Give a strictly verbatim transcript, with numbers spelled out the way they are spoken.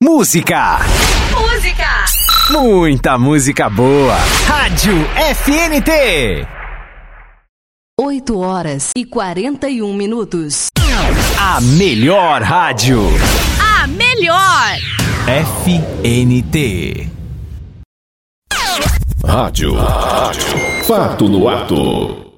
Música. Música. Muita música boa. Rádio F N T. oito horas e quarenta e um minutos. A melhor rádio. A melhor. F N T. Rádio. Rádio. Fato no ato.